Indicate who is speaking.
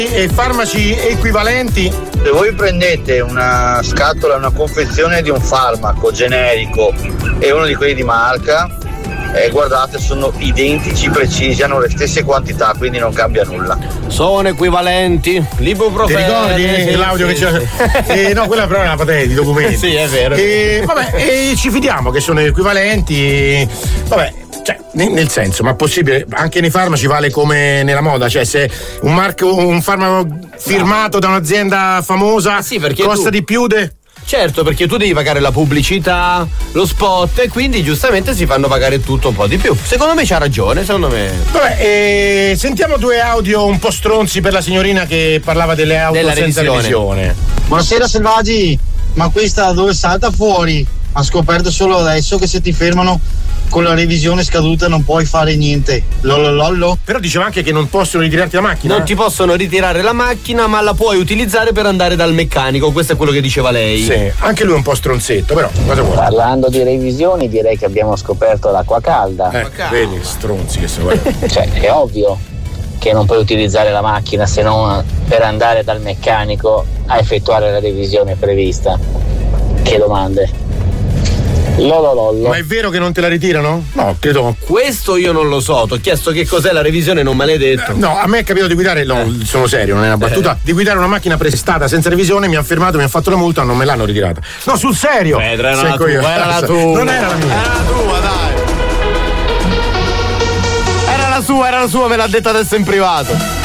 Speaker 1: farmaci equivalenti.
Speaker 2: Se voi prendete una scatola, una confezione di un farmaco generico e uno di quelli di marca, guardate, sono identici, precisi, hanno le stesse quantità, quindi non cambia nulla.
Speaker 3: Sono equivalenti. L'ibuprofene.
Speaker 1: Ti ricordi l'audio che c'era? No, quella però è una patente di documenti.
Speaker 3: Sì, è vero.
Speaker 1: Vabbè, ci fidiamo che sono equivalenti. Vabbè. Cioè, nel senso, ma possibile, anche nei farmaci vale come nella moda, cioè se un farmaco firmato da un'azienda famosa costa di più
Speaker 3: Certo, perché tu devi pagare la pubblicità, lo spot, e quindi giustamente si fanno pagare tutto un po' di più. Secondo me c'ha ragione, secondo me.
Speaker 1: Vabbè, sentiamo due audio un po' stronzi per la signorina che parlava delle auto senza revisione.
Speaker 4: Buonasera Selvaggi, ma questa da dove salta fuori? Ha scoperto solo adesso che se ti fermano con la revisione scaduta non puoi fare niente. Lollo.
Speaker 1: Però diceva anche che non possono ritirarti la macchina.
Speaker 3: Non ti possono ritirare la macchina, ma la puoi utilizzare per andare dal meccanico. Questo è quello che diceva lei.
Speaker 1: Sì, anche lui è un po' stronzetto, però cosa vuole?
Speaker 5: Parlando di revisioni, direi che abbiamo scoperto l'acqua calda.
Speaker 1: Vedi, stronzi che sono.
Speaker 5: Cioè, è ovvio che non puoi utilizzare la macchina se non per andare dal meccanico a effettuare la revisione prevista. Che domande? Lololollo.
Speaker 1: Ma è vero che non te la ritirano? No, credo.
Speaker 3: Questo io non lo so, ti ho chiesto che cos'è la revisione, non me l'hai detto.
Speaker 1: No, a me è capitato di guidare, sono serio, non è una battuta, di guidare una macchina prestata senza revisione, mi hanno fermato, mi hanno fatto la multa, non me l'hanno ritirata. No, sul serio!
Speaker 3: Era la tua.
Speaker 1: Non era la mia.
Speaker 3: Era la tua, dai. Era la sua, me l'ha detta adesso in privato.